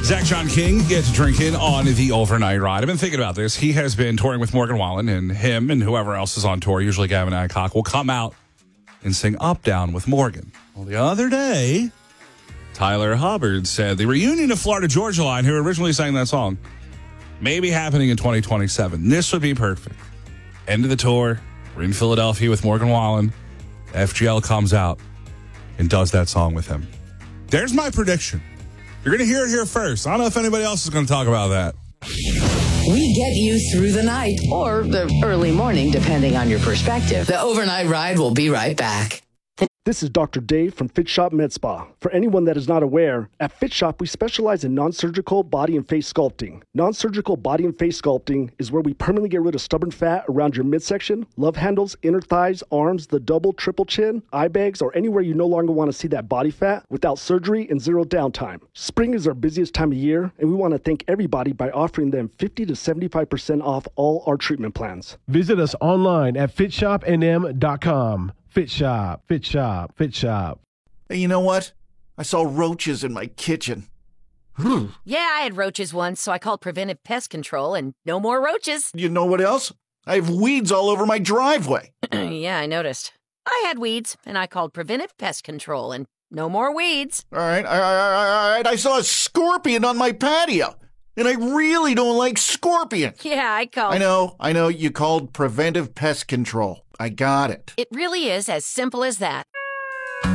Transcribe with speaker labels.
Speaker 1: Zach John King gets drinking on the overnight ride. I've been thinking about this. He has been touring with Morgan Wallen, and him and whoever else is on tour, usually Gavin Adcock, will come out and sing Up Down with Morgan. Well, the other day, Tyler Hubbard said the reunion of Florida Georgia Line, who originally sang that song, may be happening in 2027. This would be perfect. End of the tour. We're in Philadelphia with Morgan Wallen. FGL comes out and does that song with him. There's my prediction. You're going to hear it here first. I don't know if anybody else is going to talk about that.
Speaker 2: We get you through the night or the early morning, depending on your perspective. The overnight ride will be right back.
Speaker 3: This is Dr. Dave from Fit Shop Med Spa. For anyone that is not aware, at Fit Shop we specialize in non-surgical body and face sculpting. Non-surgical body and face sculpting is where we permanently get rid of stubborn fat around your midsection, love handles, inner thighs, arms, the double, triple chin, eye bags, or anywhere you no longer want to see that body fat without surgery and zero downtime. Spring is our busiest time of year, and we want to thank everybody by offering them 50 to 75% off all our treatment plans.
Speaker 4: Visit us online at fitshopnm.com. Fit Shop, Fit Shop, Fit Shop.
Speaker 5: Hey, you know what? I saw roaches in my kitchen.
Speaker 6: Yeah, I had roaches once, so I called Preventive Pest Control, and no more roaches.
Speaker 5: You know what else? I have weeds all over my driveway.
Speaker 6: Yeah, I noticed. I had weeds, and I called Preventive Pest Control, and no more weeds.
Speaker 5: All right. I saw a scorpion on my patio, and I really don't like scorpions.
Speaker 6: Yeah, I called.
Speaker 5: I know. You called Preventive Pest Control. I got it.
Speaker 6: It really is as simple as that.